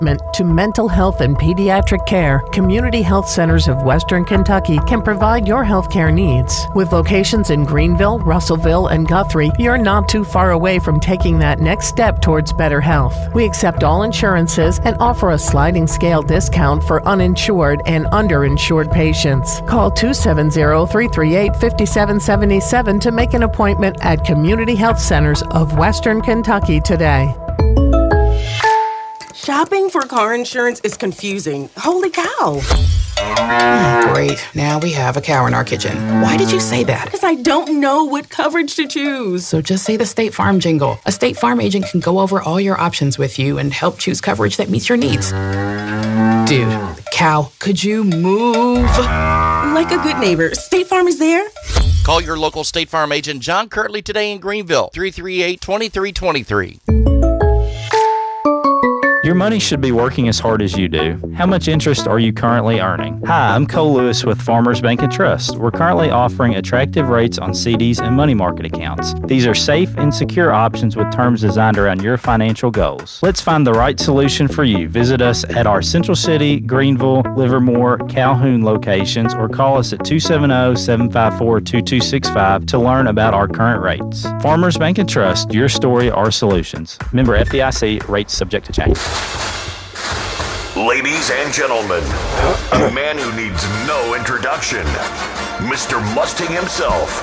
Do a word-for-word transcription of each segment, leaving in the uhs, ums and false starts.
To mental health and pediatric care, Community Health Centers of Western Kentucky can provide your healthcare needs. With locations in Greenville, Russellville, and Guthrie, you're not too far away from taking that next step towards better health. We accept all insurances and offer a sliding scale discount for uninsured and underinsured patients. Call two seven zero, three three eight, five seven seven seven to make an appointment at Community Health Centers of Western Kentucky today. Shopping for car insurance is confusing. Holy cow. Great. Now we have a cow in our kitchen. Why did you say that? Because I don't know what coverage to choose. So just say the State Farm jingle. A State Farm agent can go over all your options with you and help choose coverage that meets your needs. Dude, cow, could you move? Like a good neighbor, State Farm is there. Call your local State Farm agent, John Kirtley, today in Greenville, three three eight, two three two three. Your money should be working as hard as you do. How much interest are you currently earning? Hi, I'm Cole Lewis with Farmers Bank and Trust. We're currently offering attractive rates on C Ds and money market accounts. These are safe and secure options with terms designed around your financial goals. Let's find the right solution for you. Visit us at our Central City, Greenville, Livermore, Calhoun locations or call us at two seven zero, seven five four, two two six five to learn about our current rates. Farmers Bank and Trust, your story, our solutions. Member F D I C, rates subject to change. Ladies and gentlemen, a man who needs no introduction, Mister Mustang himself,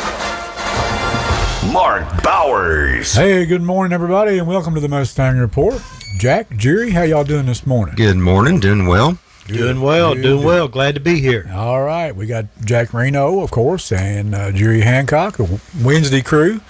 Mark Bowers. Hey, good morning, everybody, and welcome to the Mustang Report. Jack, Jerry, how y'all doing this morning? Good morning, doing well. Good, doing well, good, doing good. well. Glad to be here. All right, we got Jack Reno, of course, and uh, Jerry Hancock, the Wednesday crew.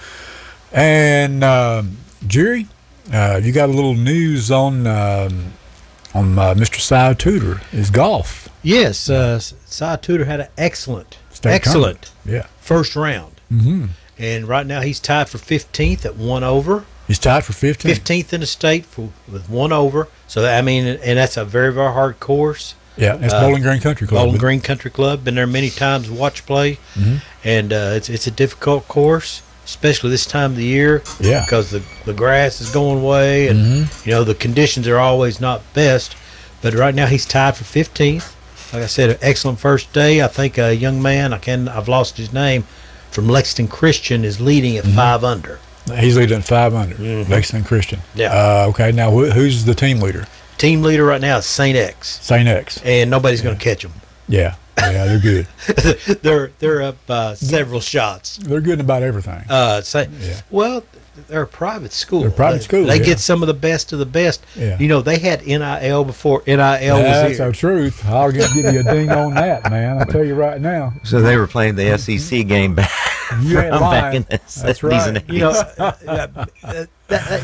And um, Jerry, uh, you got a little news on um, on uh, Mister Cy Tudor, his golf. Yes, uh, Cy Tudor had an excellent, State excellent tournament. Yeah. first round. Mm-hmm. And right now he's tied for fifteenth at one over. He's tied for fifteenth? fifteenth in the state for, with one over. So, I mean, and that's a very, very hard course. Yeah, it's uh, Bowling Green Country Club. Bowling Green Country Club. Been there many times, watch play. Mm-hmm. And uh, it's it's a difficult course, especially this time of the year. Yeah. Because the, the grass is going away and, mm-hmm. you know, the conditions are always not best. But right now he's tied for fifteenth. Like I said, an excellent first day. I think a young man, I can, I've lost his name, from Lexington Christian is leading at mm-hmm. five under. He's leading at five under, mm-hmm. Lexington Christian. Yeah. Uh, okay, now wh- who's the team leader? Team leader right now is Saint X. Saint X. And nobody's yeah. going to catch them. Yeah, yeah, they're good. they're they're up uh, several shots. They're good in about everything. Uh, say, yeah. Well, they're a private school. They're a private they, school. They yeah. get some of the best of the best. Yeah. You know, they had N I L before N I L That's was here. the truth. I'll give you a ding on that, man. I'll tell you right now. So they were playing the S E C game back, you ain't back in the That's right. You know, uh, uh, that, that,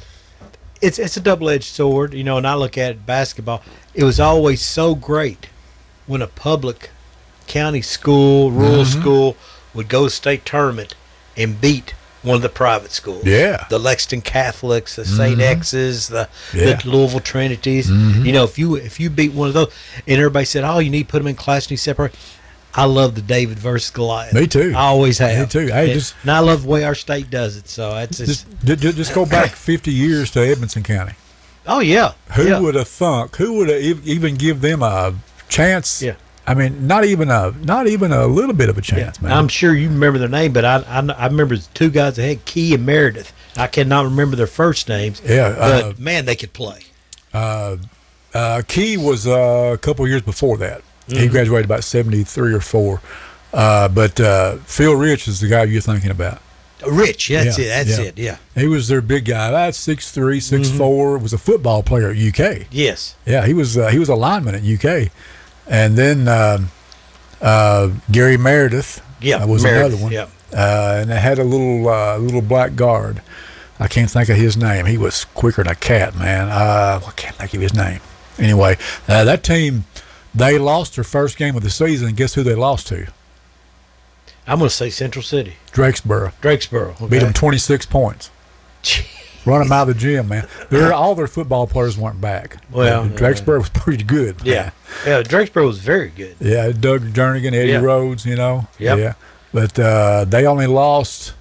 it's it's a double-edged sword. You know, and I look at it, basketball. It was always so great when a public county school, rural mm-hmm. school would go to state tournament and beat one of the private schools. Yeah. The Lexington Catholics, the Saint mm-hmm. X's, the, yeah. the Louisville Trinities. Mm-hmm. You know, if you if you beat one of those, and everybody said, "Oh, you need to put them in class and you separate." I love the David versus Goliath. Me too. I always have. Me too. Hey, and, just and I love the way our state does it. So it's just just, just go back fifty years to Edmonson County. Oh yeah. Who yeah. would have thunk? Who would have even give them a chance? Yeah. I mean, not even a not even a little bit of a chance, yeah. man. I'm sure you remember their name, but I I, I remember the two guys that had Key and Meredith. I cannot remember their first names. Yeah, but uh, man, they could play. Uh, uh, Key was uh, a couple years before that. Mm-hmm. He graduated about seventy-three or four. Uh, but uh, Phil Rich is the guy you're thinking about. Rich, that's yeah, it. That's yeah. it. Yeah. He was their big guy. That's six three, six four. Was a football player at U K. Yes. Yeah, he was. Uh, he was a lineman at U K, and then um, uh, Gary Meredith. Yeah, uh, was Meredith, another one. Yeah. Uh, and they had a little uh, little black guard. I can't think of his name. He was quicker than a cat, man. Uh, I can't think of his name. Anyway, uh, that team, they lost their first game of the season. And guess who they lost to? I'm going to say Central City. Drakesboro. Drakesboro. Okay. Beat them twenty-six points. Run them out of the gym, man. They're, all their football players weren't back. Well, uh, Drakesboro was pretty good. Yeah. Yeah, Drakesboro was very good. Yeah, Doug Jernigan, Eddie yep. Rhodes, you know. Yep. Yeah. But uh, they only lost,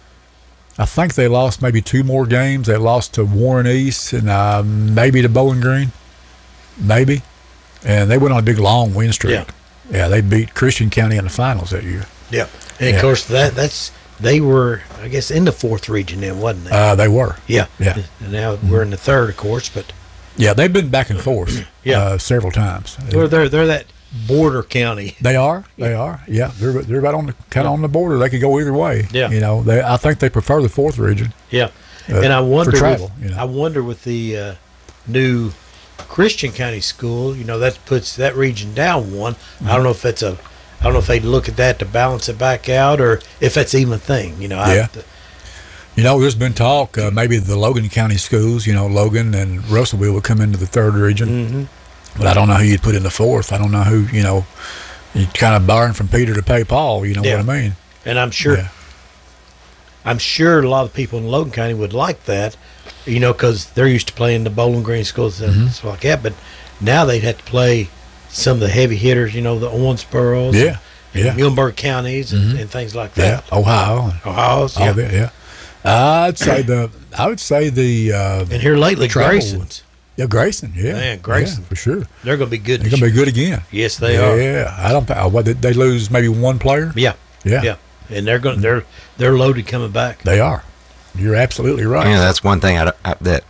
I think they lost maybe two more games. They lost to Warren East and uh, maybe to Bowling Green. maybe, and they went on a big long win streak. Yeah. Yeah, they beat Christian County in the finals that year. Yeah, and Yeah. of course that that's they were, I guess, in the fourth region then, wasn't they? Uh, they were. yeah, Yeah. And now we're in the third, of course, but Yeah, they've been back and forth Yeah. uh, several times. they're they're, they're that border county. They are. They are. Yeah, they're they're about on the kind of on the border. They could go either way. Yeah. You know, they I think they prefer the fourth region. Yeah, Uh, and I wonder for travel, with, you know. I wonder with the uh, new Christian County School, you know, that puts that region down one. Mm-hmm. I don't know if that's a, I don't know if they look at that to balance it back out, or if that's even a thing. You know, Yeah. I, You know, there's been talk uh, maybe the Logan County schools. You know, Logan and Russellville would come into the third region, mm-hmm. but I don't know who you'd put in the fourth. I don't know who. You know, you kind of borrowing from Peter to pay Paul. You know Yeah. what I mean? and I'm sure, Yeah. I'm sure a lot of people in Logan County would like that, you know, because they're used to playing the Bowling Green schools and Mm-hmm. stuff like that. But now they'd have to play some of the heavy hitters, you know, the Owensboroughs, Yeah. and, Yeah. and Muhlenberg counties, and, and things like Yeah. that. Ohio. and Ohio's, all yeah. that, yeah. I'd say the. I would say the. Uh, And here lately, travel- Grayson's, Yeah, Grayson. Yeah, Man, Grayson. yeah, for sure. they're going to be good. They're this gonna be year. good again. Yes, they yeah, are. Yeah, I don't. uh, What did they lose? Maybe one player. Yeah, Yeah, yeah, and they're going. They're they're loaded coming back. they are. You're absolutely right. Yeah, that's one thing I, I, that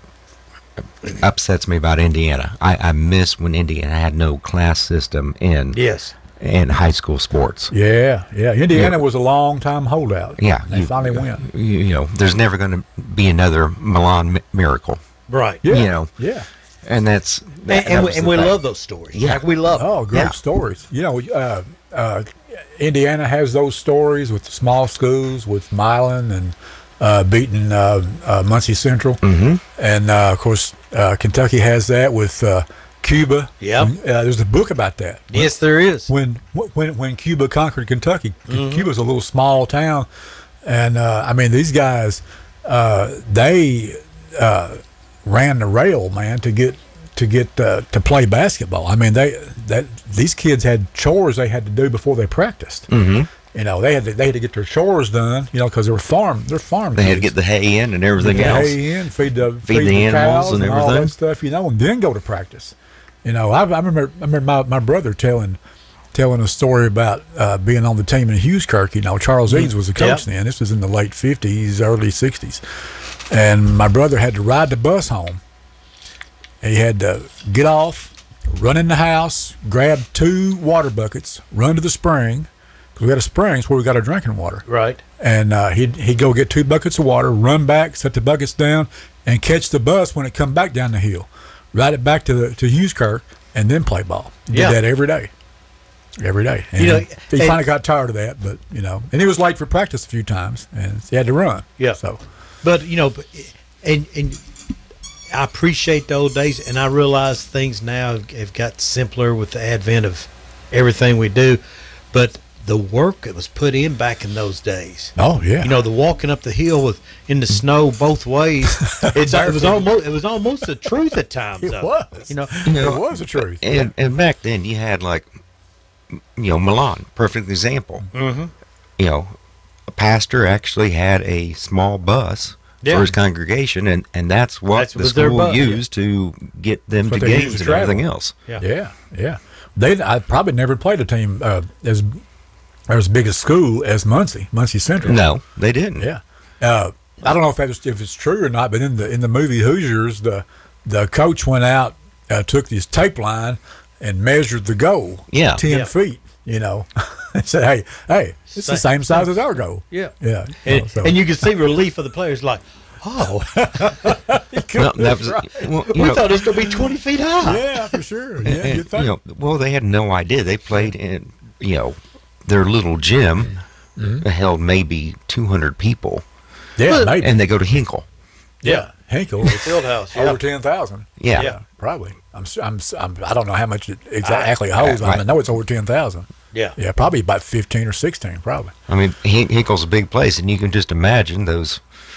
upsets me about Indiana. I, I miss when Indiana had no class system in Yes, in high school sports. Yeah, yeah. Indiana Yeah. was a long time holdout. Yeah, they you- finally went. You, you know, there's never going to be another Milan mi- miracle, right. Yeah, you know. yeah. and that's that, And, that and, we, was and the we thing. love those stories. Yeah. Like, we love. them. Oh, great Yeah. stories. You know, uh, uh, Indiana has those stories with the small schools, with Milan and uh, beating uh, uh, Muncie Central, Mhm. and uh, of course uh, Kentucky has that with uh, Cuba. Yep. Uh, there's a book about that. Yes, there is. When when when Cuba conquered Kentucky, Mm-hmm. Cuba's a little small town, and uh, I mean these guys, uh, they uh, ran the rail, man, to get to get uh, to play basketball. I mean they that these kids had chores they had to do before they practiced. Mhm. You know they had to, they had to get their chores done. You know because they were farm they're farm. They had to kids. get the hay in and everything Get else. hay in, feed the Feed the animals cows and all everything. that stuff, you know, and then go to practice. You know, I, I remember I remember my, my brother telling telling a story about uh, being on the team in Hugheskirk. You know, Charles Eads was the coach Yep. then. This was in the late fifties, early sixties, and my brother had to ride the bus home. He had to get off, run in the house, grab two water buckets, run to the spring. Because we got a springs where we got our drinking water. Right. And uh, he'd, he'd go get two buckets of water, run back, set the buckets down, and catch the bus when it come back down the hill. Ride it back to the to Hugheskirk, and then play ball. He Yeah. did that every day. Every day. And You know, he and- finally got tired of that, but, you know. And he was late for practice a few times, and he had to run. Yeah. So, But you know, but- and and I appreciate the old days, and I realize things now have, have got simpler with the advent of everything we do. But the work that was put in back in those days, oh, yeah. you know, the walking up the hill with in the snow both ways, it's, it was almost it was almost the truth at times. It though. was. You know, it was the truth. And and back then you had like, you know, Milan, perfect example. Mhm. You know, a pastor actually had a small bus Yeah. for his congregation, and, and that's what That's the was their school bus, yeah. used to get them That's to what they used games to and travel. everything else. yeah. Yeah, yeah. They I probably never played a team uh, as as big a school as Muncie, Muncie Central. No, they didn't. Yeah. Uh, I don't know if that's if it's true or not, but in the in the movie Hoosiers, the the coach went out, uh, took this tape line, and measured the goal. Yeah. ten Yeah. feet. You know, and said, "Hey, hey, it's the same size as our goal." Yeah. Yeah. And, know, so- and you can see relief of the players, like, oh, No, that was, well, you we know, thought it was going to be twenty feet high. yeah, for sure. Yeah, and, you think? you know, well, they had no idea. They played in, you know, their little gym Mm-hmm. held maybe two hundred people, yeah, maybe. and they go to Hinkle. yeah, Hinkle Field house. over ten thousand. Yeah. Yeah, probably. I'm, s- I'm, s- I'm I don't know how much it exactly holds. I, right. mean, I know it's over ten thousand. Yeah. Yeah, probably about fifteen or sixteen, probably. I mean, Hin- Hinkle's a big place, and you can just imagine those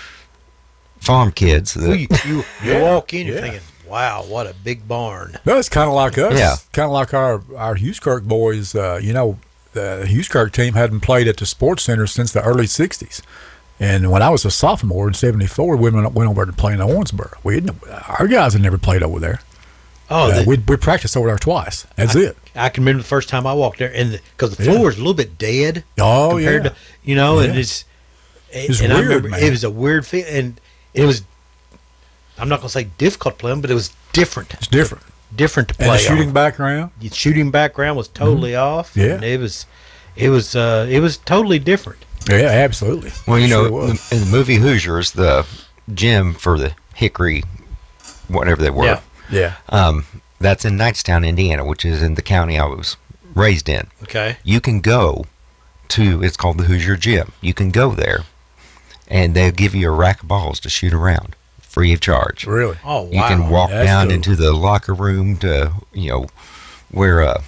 farm kids. That, Well, you, you, you Yeah, walk in, you're yeah. thinking, wow, what a big barn. No, it's kind of like us. Yeah. Kind of like our our Hugheskirk boys. Uh, you know, the Hugheskirk team hadn't played at the Sports Center since the early sixties. And when I was a sophomore in seventy-four, we went, went over to play in Owensboro. We had, our guys had never played over there. Oh, uh, the- we we practiced over there twice. That's I, it. I can remember the first time I walked there, and because the, floor Yeah. is a little bit dead. Oh, compared yeah. to you know, and Yeah. it's It's and I weird, remember man. it was a weird feel, and it was. I'm not gonna say difficult to play on, but it was different. It's different. Different to play. And the shooting on. background. The shooting background was totally off. Yeah. and it was, it was, uh, it was totally different. Yeah, absolutely. Well, you Sure know, was. in the movie Hoosiers, the gym for the Hickory, whatever they were, Yeah. Yeah. um, that's in Knightstown, Indiana, which is in the county I was raised in. Okay. You can go to, it's called the Hoosier Gym. You can go there, and they'll give you a rack of balls to shoot around, free of charge. Really? Oh wow. You can walk That's down cool. into the locker room to, you know, where, uh,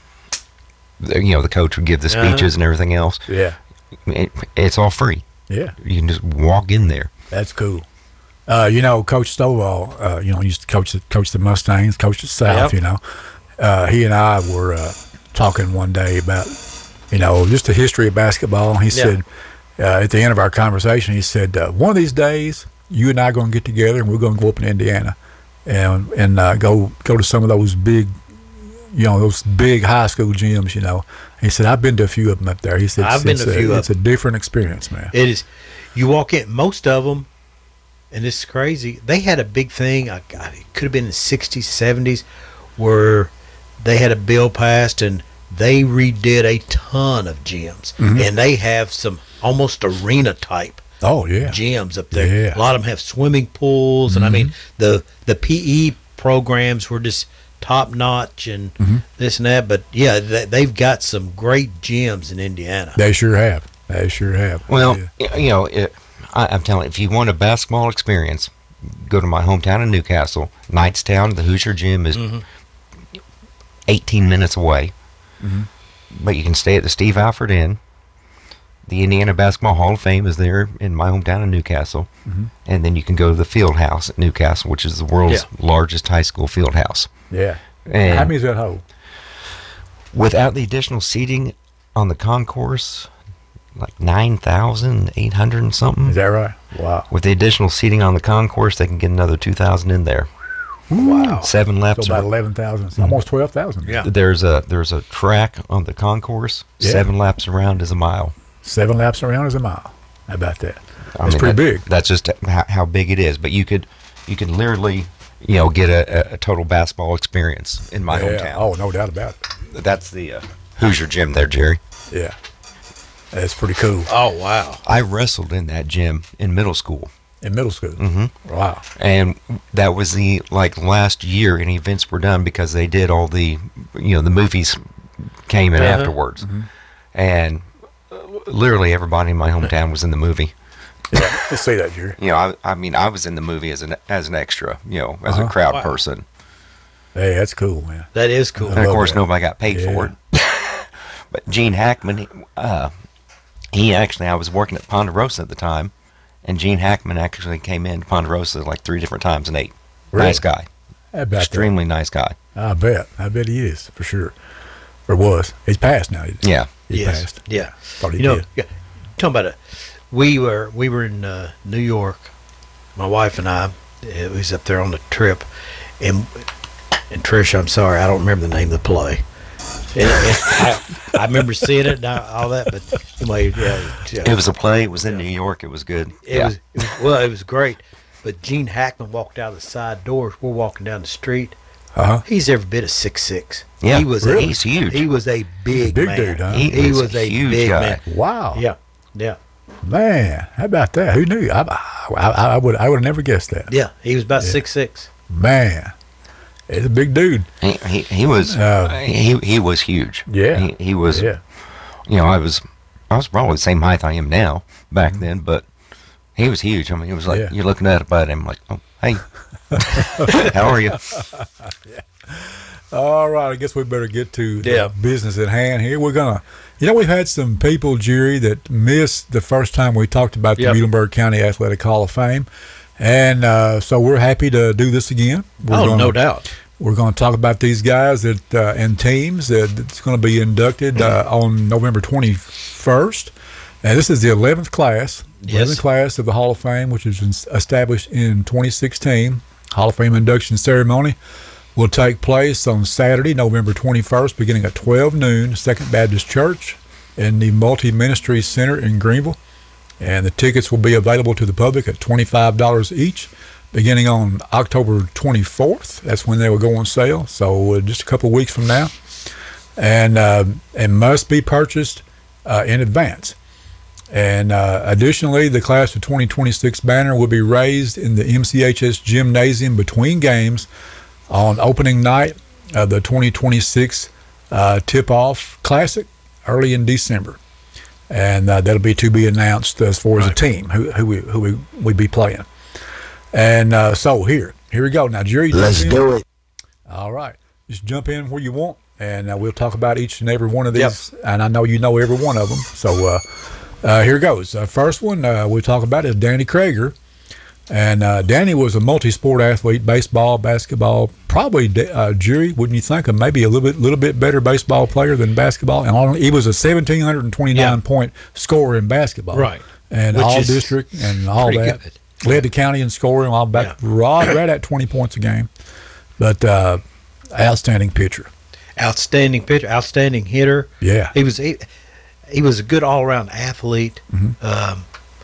the, you know, the coach would give the Uh-huh. speeches and everything else. Yeah. It, it's all free. Yeah. You can just walk in there. That's cool. Uh, you know, Coach Stovall, uh, you know, used to coach the, coach the Mustangs, coach the South, Yep. you know. Uh, he and I were uh, talking one day about, you know, just the history of basketball. He said, uh, at the end of our conversation, he said, uh, one of these days, you and I are going to get together and we're going to go up in Indiana and and uh, go go to some of those big, you know, those big high school gyms, you know. He said, I've been to a few of them up there. He said, I've been it's to a few of It's a different experience, man. It is. You walk in, most of them, and this is crazy. They had a big thing. I, God, it could have been in the sixties, seventies, where they had a bill passed and they redid a ton of gyms, Mm-hmm. and they have some almost arena type Oh, yeah. gyms up there. Yeah. Mm-hmm. A lot of them have swimming pools, and I mean the the P E programs were just top notch and Mm-hmm. this and that. But yeah, they, they've got some great gyms in Indiana. They sure have. They sure have. Well, Yeah. y- you know, it, I, I'm telling you, if you want a basketball experience, go to my hometown in Newcastle, Knightstown. The Hoosier Gym is Mhm. eighteen minutes away, Mhm. but you can stay at the Steve Alford Inn. The Indiana Basketball Hall of Fame is there in my hometown in Newcastle, Mm-hmm. and then you can go to the Field House at Newcastle, which is the world's largest high school field house. Yeah. And How many is that hold? without the additional seating on the concourse, like nine thousand eight hundred and something. Is that right? Wow. With the additional seating on the concourse, they can get another two thousand in there. Wow. Seven So laps. about ar- eleven thousand, almost twelve thousand. Yeah. There's a there's a track on the concourse. Yeah. Seven laps around is a mile. Seven laps around is a mile. How about that? I That's mean, pretty that- big. That's just how, how big it is. But you could you could literally you know get a, a, a total basketball experience in my Yeah. hometown. Oh, no doubt about it. That's the uh, Hoosier Gym there, Jerry. Yeah. That's pretty cool. Oh wow! I wrestled in that gym in middle school. In middle school. Mm-hmm. Wow. And that was the like last year any events were done because they did all the you know the movies came in Uh-huh. afterwards, and uh, literally everybody in my hometown was in the movie. Yeah. Let's see that, Jerry. You know, I, I mean, I was in the movie as an as an extra, you know, as Uh-huh. a crowd Wow. person, Hey, that's cool, man. That is cool. and of love course that. nobody got paid Yeah. for it. But Gene Hackman, he, uh, he actually, I was working at Ponderosa at the time, and Gene Hackman actually came in to Ponderosa like three different times and ate. Really? Nice guy, How about extremely nice guy. that? I bet. I bet he is, for sure. Or was. He's passed now. He, Yeah. he yes. passed. Yeah. Thought he You know, did. yeah, talking about it. We were we were in uh, New York. My wife and I. It was up there on the trip, and and Trish, I'm sorry, I don't remember the name of the play. And, and I, I remember seeing it and all that, but anyway, yeah, yeah. It was a play. It was in New York. It was good. It yeah. was, it was well, it was great. But Gene Hackman walked out of the side door. We're walking down the street. Uh-huh. He's every bit of six six. Yeah, he was really? a, He's huge. He was a big, big man. dude, huh? He He, is was a a huge big guy. man. Wow. Yeah, yeah, Man, how about that? Who knew? I, I, I would I would have never guessed that. yeah. He was about six six. Man, he's a big dude. He, he, he was Uh, he he was huge. Yeah. He, he was. Yeah. You know, I was I was probably the same height I am now back then, but he was huge. I mean, he was like Mm-hmm. Yeah. you're looking at it, but I'm like, oh, hey, how are you? All right, I guess we better get to the Yeah. business at hand here. We're gonna, you know, we've had some people, Jerry, that missed the first time we talked about the Yep. Muhlenberg County Athletic Hall of Fame, and uh, so we're happy to do this again. We're Oh, gonna, no doubt. We're going to talk about these guys that uh, and teams that, that's going to be inducted uh, on November twenty-first. And this is the eleventh class, Yes. eleventh class of the Hall of Fame, which was established in twenty sixteen. Hall of Fame induction ceremony will take place on Saturday, November twenty-first, beginning at twelve noon, Second Baptist Church in the Multi-Ministry Center in Greenville. And the tickets will be available to the public at twenty-five dollars each, beginning on October twenty-fourth. That's when they will go on sale, so uh, just a couple of weeks from now. And uh, and must be purchased uh, in advance. And uh, additionally, the Class of twenty twenty-six banner will be raised in the M C H S Gymnasium between games on opening night of the twenty twenty-six uh, Tip-Off Classic early in December. And uh, that'll be to be announced as far as right. a team, who, who, we, who we, we be playing. And uh, so here, here we go. Now, Jerry, let's do it. All right. Just jump in where you want, and uh, we'll talk about each and every one of these. Yep. And I know you know every one of them. So uh, uh, here goes. Uh, first one uh, we'll talk about is Danny Krager. And uh, Danny was a multi-sport athlete, baseball, basketball, probably, uh, Jerry, wouldn't you think, a maybe a little bit little bit better baseball player than basketball? And all, he was a one thousand seven hundred twenty-nine yeah. point scorer in basketball. Right. And Which all district and all that. Good. Led the county in scoring, all back yeah. right, right at twenty points a game. But uh, outstanding pitcher. Outstanding pitcher, outstanding hitter. Yeah. He was he, he was a good all-around athlete, mm-hmm. um,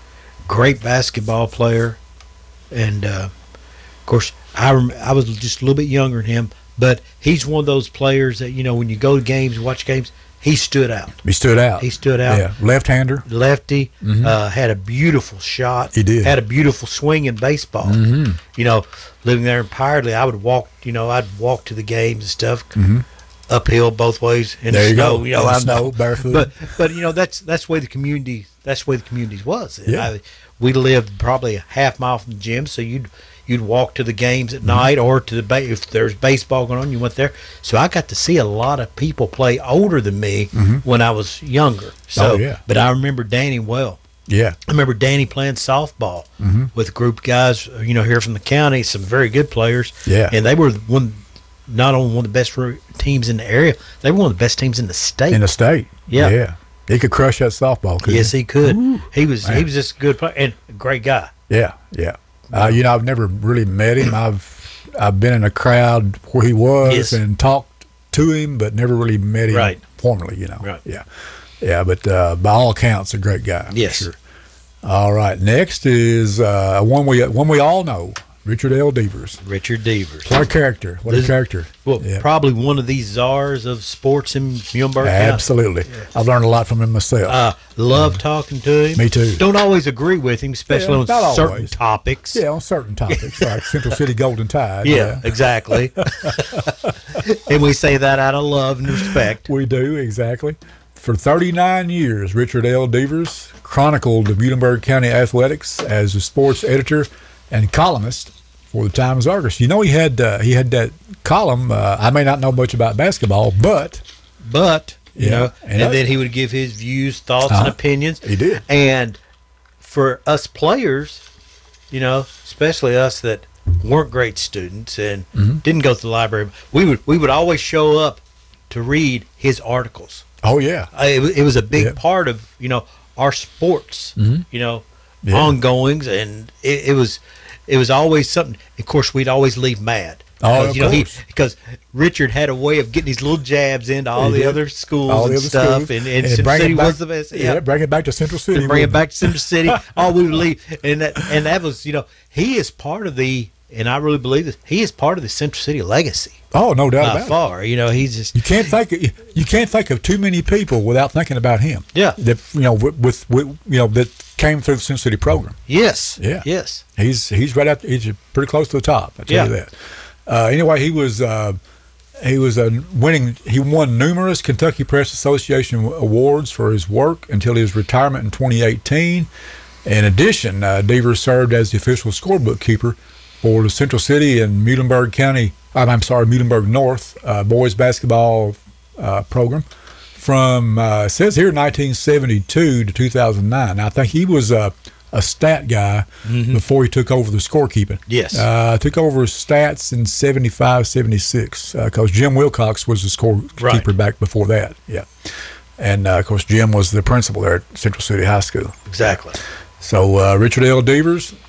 great basketball player. And, uh, of course, I rem- I was just a little bit younger than him, but he's one of those players that, you know, when you go to games, watch games, he stood out. He stood out. He stood out. Yeah, left-hander. Lefty. Mm-hmm. Uh, had a beautiful shot. He did. Had a beautiful swing in baseball. Mm-hmm. You know, living there in Pyrdley, I would walk, you know, I'd walk to the games and stuff, mm-hmm. uphill both ways in there the you snow. Go. You know, in I the snow, know. barefoot. But, but, you know, that's that's the way the community, that's the way the communities was. Yeah. I, we lived probably a half mile from the gym, so you'd you'd walk to the games at mm-hmm. night, or to the ba- if there's baseball going on, you went there. So I got to see a lot of people play older than me mm-hmm. when I was younger. So, oh, yeah. But I remember Danny well. Yeah, I remember Danny playing softball mm-hmm. with a group of guys, you know, here from the county, some very good players. Yeah, and they were one, not only one of the best teams in the area, they were one of the best teams in the state. In the state, yeah, yeah. He could crush that softball. Yes, he? he could. Ooh, he was man. he was just a good player and a great guy. Yeah, yeah. Uh, you know, I've never really met him. I've I've been in a crowd where he was yes. and talked to him, but never really met him right. formally. You know, right? Yeah, yeah. But uh, by all accounts, a great guy. Yes. For sure. All right. Next is uh, one we one we all know. Richard L. Devers. Richard Devers. What a character. What this, a character. Well, yeah. probably one of these czars of sports in Muhlenberg County. Absolutely. Yeah. I've learned a lot from him myself. Uh, love mm. talking to him. Me too. Don't always agree with him, especially yeah, on certain always. topics. Yeah, on certain topics, like Central City Golden Tide. Yeah, yeah. exactly. And we say that out of love and respect. We do, exactly. For thirty-nine years, Richard L. Devers chronicled the Muhlenberg County athletics as a sports editor and columnist for the Times-Argus. You know, he had uh, he had that column. Uh, I may not know much about basketball, but but you yeah, know, and, and then he would give his views, thoughts, uh-huh. and opinions. He did. And for us players, you know, especially us that weren't great students and mm-hmm. didn't go to the library, we would we would always show up to read his articles. Oh yeah, uh, it, it was a big yeah. part of you know our sports, mm-hmm. you know, yeah. ongoings, and it, it was it was always something. Of course, we'd always leave mad. Oh, of you know, course. He, because Richard had a way of getting these little jabs into all He the did. other schools all and the other stuff, schools. and, and, and Central bring City it back, was the best. Yeah, Yeah, bring it back to Central City. and bring it back to Central City. All we would leave, and that and that was you know he is part of the, and I really believe this. He is part of the Central City legacy. Oh, no doubt By about it. far, you know, he's just You can't think of, you can't think of too many people without thinking about him. Yeah. That you know with, with, with you know that came through the Central City program. yes, Yeah. yes. He's he's right out. He's pretty close to the top. I tell Yeah. you that. Uh, anyway, he was uh, he was uh, winning. He won numerous Kentucky Press Association awards for his work until his retirement in twenty eighteen. In addition, uh, Devers served as the official scorebook keeper for the Central City and Muhlenberg County. I'm sorry, Muhlenberg North uh, boys basketball uh, program from uh, it says here nineteen seventy-two to two thousand nine. Now, I think he was a, a stat guy Mhm. before he took over the scorekeeping. Yes. uh, took over stats in seventy-five, seventy-six because uh, Jim Wilcox was the scorekeeper Right. back before that. Yeah, and uh, of course Jim was the principal there at Central City High School. Exactly. So uh, Richard L. Devers,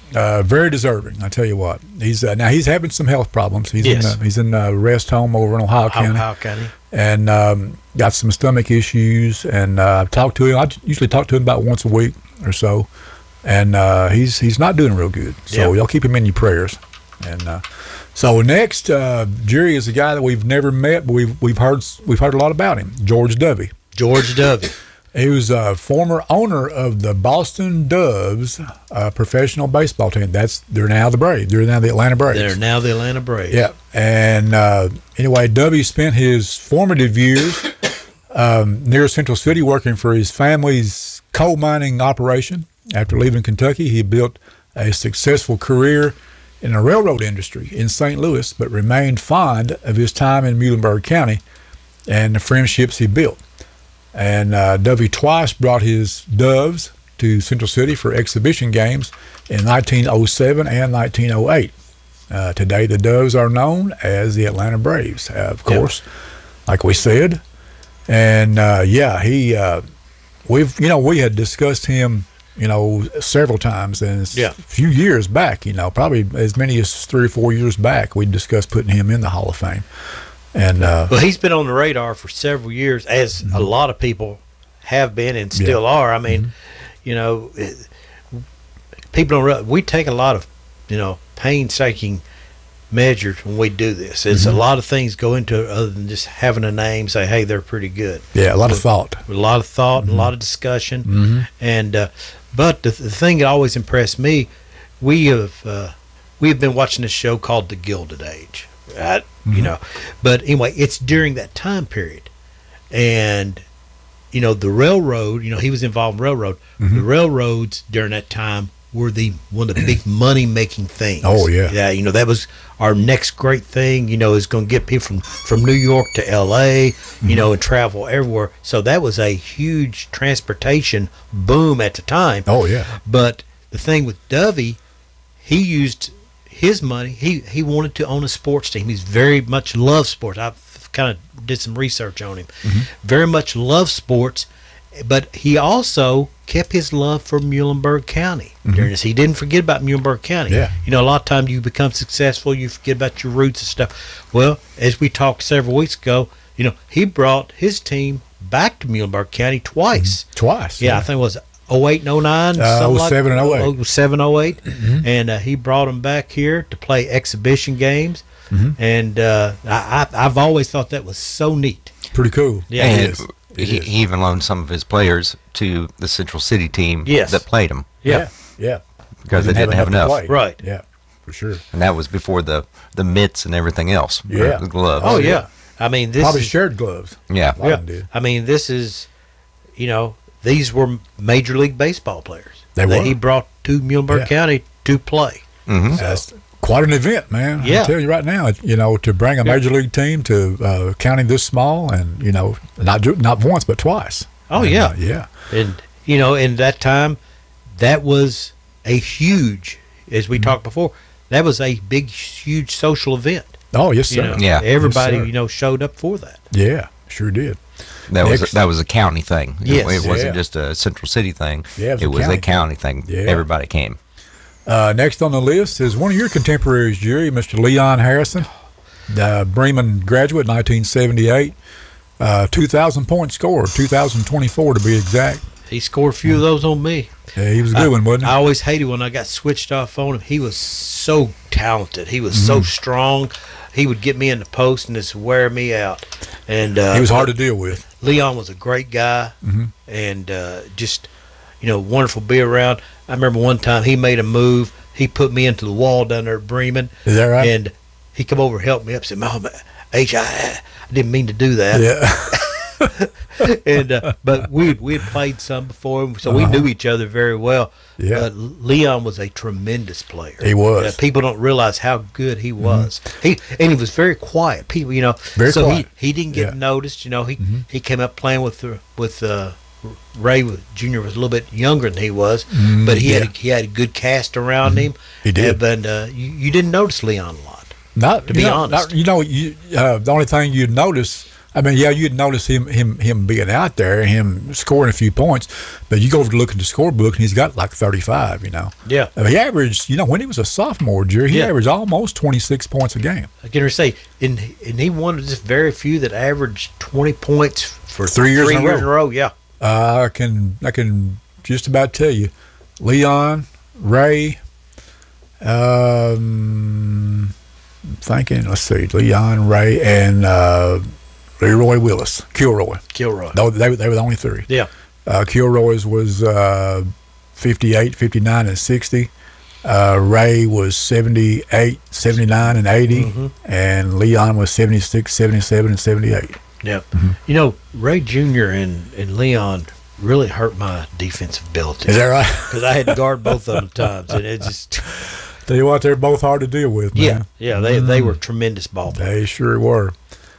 uh, very deserving. I tell you what, he's uh, now he's having some health problems. He's Yes. in the, he's in a rest home over in Ohio Ohio, County, Ohio County. and um, got some stomach issues. And uh, I've talked to him. I usually talk to him about once a week or so, and uh, he's he's not doing real good. So Yeah. y'all keep him in your prayers. And uh, so next, uh, Jerry is a guy that we've never met, but we've we've heard we've heard a lot about him. George Dovey. George Dovey. He was a former owner of the Boston Doves uh, professional baseball team. That's they're now the Braves. They're now the Atlanta Braves. They're now the Atlanta Braves. Yeah. And uh, anyway, Dovey spent his formative years um, near Central City working for his family's coal mining operation. After leaving Kentucky, he built a successful career in the railroad industry in Saint Louis, but remained fond of his time in Muhlenberg County and the friendships he built. And uh, Dovey twice brought his Doves to Central City for exhibition games in nineteen oh seven and nineteen oh eight. Uh, today, the Doves are known as the Atlanta Braves, uh, of course, like we said. And uh, yeah, he, uh, we've, you know, we had discussed him, you know, several times, and it's Yeah. a few years back, you know, probably as many as three or four years back, we discussed putting him in the Hall of Fame. And uh, Well, he's been on the radar for several years, as a lot of people have been and still are. I mean, you know, it, people don't realize, we take a lot of, you know, painstaking measures when we do this. It's a lot of things go into it other than just having a name, say, hey, they're pretty good. yeah, a lot of thought. A lot of thought and a lot of discussion. And uh, but the, the thing that always impressed me, we have uh, we have been watching this show called The Gilded Age, right? You know, but anyway, it's during that time period, and you know the railroad. You know, he was involved in railroad. The railroads during that time were the one of the big money making things. Oh, yeah. yeah. You know, that was our next great thing. You know, is going to get people from from New York to L A. You know, and travel everywhere. So that was a huge transportation boom at the time. Oh, yeah. But the thing with Dovey, he used his money. He he wanted to own a sports team. He's very much loved sports. I've kind of did some research on him. Very much loved sports, but he also kept his love for Muhlenberg County during this. He didn't forget about Muhlenberg County. Yeah. You know, a lot of times you become successful, you forget about your roots and stuff. Well, as we talked several weeks ago, you know, he brought his team back to Muhlenberg County twice. Twice. Yeah, I think it was oh eight and oh nine. Uh, something oh seven like, and oh eight. oh seven, oh eight. And uh, he brought them back here to play exhibition games. And uh, I, I, I've always thought that was so neat. Pretty cool. Yeah, and it is. he, he even loaned some of his players to the Central City team Yes. that played him Yeah. Yeah. because they didn't have to enough. play. Right. Yeah, for sure. And that was before the, the mitts and everything else. or Yeah. The gloves. Oh, yeah. I mean, this Probably is, shared gloves. Yeah. A lot of them did. I mean, this is, you know, these were Major League Baseball players. They that were. he brought to Muhlenberg Yeah. County to play. hmm That's quite an event, man. Yeah. I tell you right now, you know, to bring a major league team to uh, county this small, and you know, not ju- not once but twice. Oh, And, yeah. uh, yeah, And, you know, in that time, that was a huge, as we talked before, that was a big, huge social event. Oh, yes, You sir. know, Yeah. everybody, Yes, sir. you know, showed up for that. Yeah, sure did. That was Next. that was a county thing. It- Yes. It, wasn't Yeah. just a Central City thing. Yeah, it was it a was county a county thing. Yeah. Everybody came. Uh, next on the list is one of your contemporaries, Jerry, Mister Leon Harrison, uh, Bremen graduate, nineteen seventy-eight, uh, two thousand point scorer, two thousand twenty-four to be exact. He scored a few of those on me. Yeah, he was a good I, one, wasn't he? I always hated when I got switched off on him. He was so talented. He was so strong. He would get me in the post and just wear me out. And uh, he was hard to deal with. Leon was a great guy, and uh, just you know wonderful to be around. I remember one time he made a move. He put me into the wall down there at Bremen. Is that right? And he come over and helped me up. Said, "Mom, H, I, I didn't mean to do that." Yeah. and uh, but we we had played some before, so we knew each other very well. Yeah. But Leon was a tremendous player. He was. Uh, people don't realize how good he was. He and he was very quiet. People, you know, Very so quiet. he he didn't get Yeah. noticed. You know, he he came up playing with the, with uh, Ray was- Junior was a little bit younger than he was, but he had yeah. a, he had a good cast around him. He did. And uh, you, you didn't notice Leon a lot. Not To be you know, honest. not- you know, you, uh, the only thing you'd notice I mean, yeah, you'd notice him him him being out there, him scoring a few points, but you go over to look at the scorebook, and he's got like thirty-five, you know. Yeah. Uh, he averaged, you know, when he was a sophomore, Jerry, he Yeah. averaged almost twenty-six points a game. I can say, and, and he one of just very few that averaged twenty points for Three years in a row. in a row. Yeah. Uh, I can I can just about tell you, Leon, Ray, um, I'm thinking, let's see, Leon, Ray, and uh, Leroy Willis, Kilroy. Kilroy. No, they, they were the only three. Yeah. Uh, Kilroy's was uh, fifty-eight, fifty-nine, and sixty. Uh, Ray was seventy-eight, seventy-nine, and eighty. Mm-hmm. And Leon was seventy-six, seventy-seven, and seventy-eight. Yeah. Mm-hmm. You know, Ray Junior and, and Leon really hurt my defensive ability. Is that right? Because I had to guard both of them at times, and it just... Tell you what, they're both hard to deal with, man. Yeah, yeah, they, mm. they were tremendous ball players. They sure were.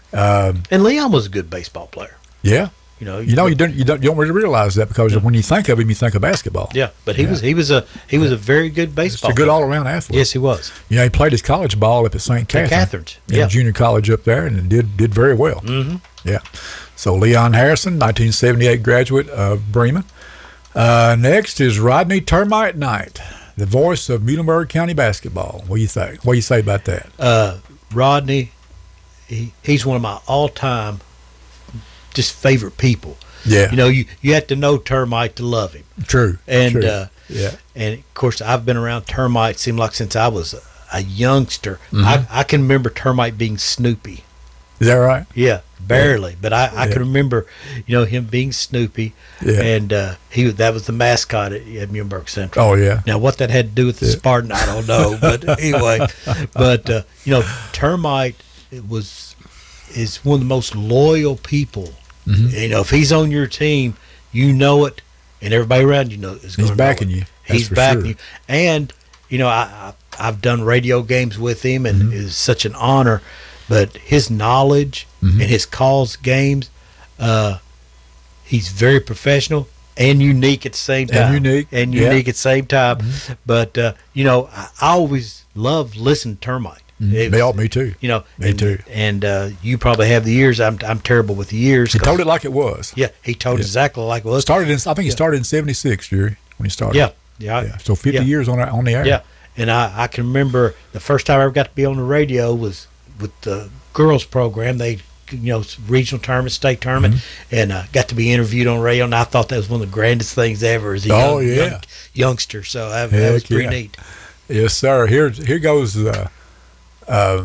Um, and Leon was a good baseball player. Yeah. You know, you, you know, you don't, you don't, you don't really realize that because yeah. when you think of him, you think of basketball. Yeah, but he yeah. was he was a he was a very good baseball. He's a good player. all around athlete. Yes, he was. You know, he played his college ball up at Saint Catherine. Saint Catherine's, yeah, yeah, junior college up there, and did did very well. Mm-hmm. Yeah. So Leon Harrison, nineteen seventy-eight graduate of Bremen. Uh, next is Rodney Termite Knight, the voice of Muhlenberg County basketball. What do you think? What do you say about that? Uh, Rodney, he, he's one of my all-time just favorite people. Yeah. You know, you, you have to know Termite to love him. True. And True. Uh, yeah. And of course, I've been around Termite. It seemed like since I was a, a youngster. Mm-hmm. I, I can remember Termite being Snoopy. Is that right? Yeah, barely. But I, I yeah. can remember, you know, him being Snoopy. Yeah. And uh, he that was the mascot at, at Muhlenberg Central. Oh yeah. Now what that had to do with the yeah. Spartan, I don't know. But anyway, but uh, you know, Termite was is one of the most loyal people. Mm-hmm. You know, if he's on your team, you know it, and everybody around you know is going to He's backing know it. you. He's That's for backing sure. you, and you know, I, I I've done radio games with him, and mm-hmm. it's such an honor. But his knowledge mm-hmm. and his calls games, uh, he's very professional and unique at the same time. And unique. And yeah. unique at the same time. Mm-hmm. But, uh, you know, I, I always loved listening to Termite. Mm-hmm. Was, all, me too. You know, me and, too. And uh, you probably have the years. I'm I'm terrible with the years. He told it like it was. Yeah, he told yeah. exactly like it was. Started in, I think he yeah. started in seventy-six, Jerry, when he started. Yeah, yeah. yeah. So fifty yeah. years on on the air. Yeah, and I, I can remember the first time I ever got to be on the radio was with the girls program. They, you know, regional tournament, state tournament, mm-hmm. and uh, got to be interviewed on radio. And I thought that was one of the grandest things ever as a young, oh, yeah. young youngster. So that, that was pretty yeah. neat. Yes, sir. Here, here goes uh, uh,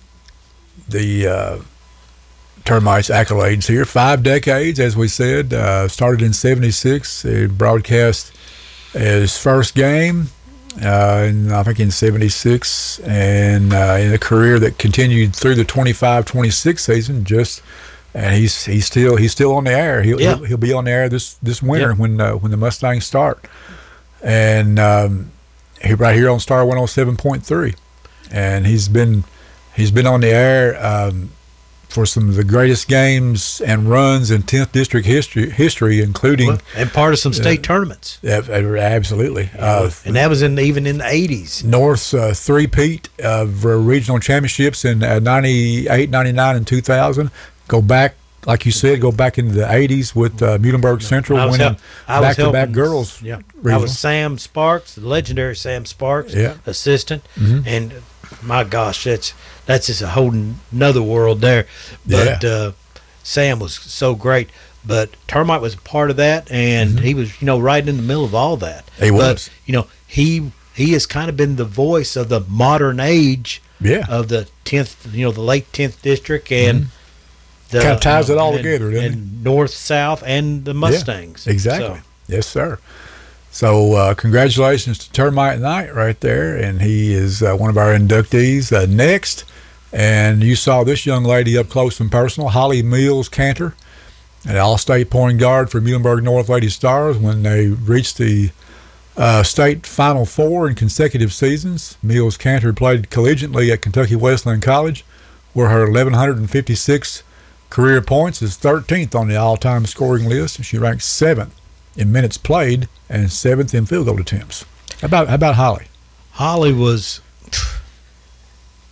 the uh, Termites accolades here. Five decades, as we said. Uh, started in seventy-six. He broadcast his first game. Uh, and I think in seventy-six, and uh, in a career that continued through the twenty-five twenty-six season. Just and he's he's still he's still on the air. He'll yeah. he'll, he'll be on the air this this winter yeah. when uh, when the Mustangs start. And um, he right here on Star one oh seven point three, and he's been he's been on the air um, for some of the greatest games and runs in tenth District history, history including well, and part of some state uh, tournaments. Yeah, absolutely. Uh, and that was in even in the eighties. North's uh, three-peat of uh, regional championships in uh, ninety-eight, ninety-nine, and two thousand. Go back, like you said, go back into the eighties with uh, Muhlenberg Central winning help, back-to-back girls. Yeah, regional. I was Sam Sparks, the legendary Sam Sparks, yeah. assistant, mm-hmm. and my gosh, that's that's just a whole nother world there. But yeah. uh, Sam was so great. But Termite was a part of that, and mm-hmm. he was, you know, right in the middle of all that. He was. But, you know, he he has kind of been the voice of the modern age yeah. of the tenth, you know, the late tenth district, and mm-hmm. the, kind of ties you know, it all and, together, doesn't and he? North, South, and the Mustangs. Yeah, exactly. So. Yes, sir. So uh, congratulations to Termite Knight right there, and he is uh, one of our inductees. Uh, next, and you saw this young lady up close and personal, Holly Mills Cantor, an all-state point guard for Muhlenberg North Lady Stars when they reached the uh, state Final Four in consecutive seasons. Mills Cantor played collegiately at Kentucky Wesleyan College, where her eleven fifty-six career points is thirteenth on the all-time scoring list, and she ranks seventh in minutes played and seventh in field goal attempts. How about how about Holly? Holly was,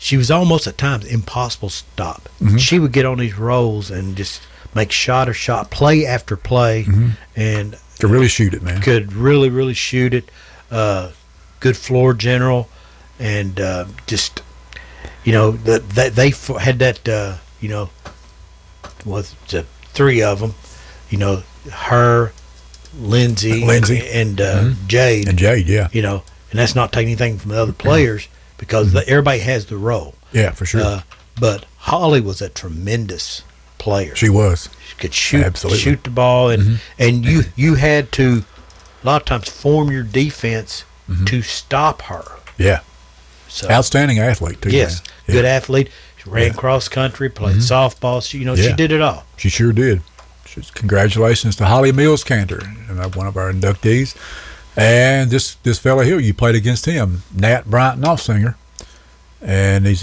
she was almost at times impossible to stop. Mhm. She would get on these rolls and just make shot or shot, play after play, Mhm. and Could really shoot it, man. could really, really shoot it. Uh, good floor general, and uh, just, you know, that the, they f- had that, uh, you know, was the three of them, you know, her, Lindsay, Lindsay. and uh, Mhm. Jade. And Jade, yeah. You know, and that's not taking anything from the other players because the, everybody has the role. Yeah, for sure. Uh, but Holly was a tremendous player. She was. She could shoot, Absolutely. shoot the ball, and Mhm. and you you had to a lot of times form your defense Mhm. to stop her. Yeah. So Outstanding athlete, too. yes, man. good Yeah. athlete. She ran Yeah. cross country, played Mhm. softball. She, you know, she Yeah. did it all. She sure did. She's, congratulations to Holly Mills Cantor, and uh, one of our inductees. And this this fella here, you played against him, Nat Bryant Offsinger, and he's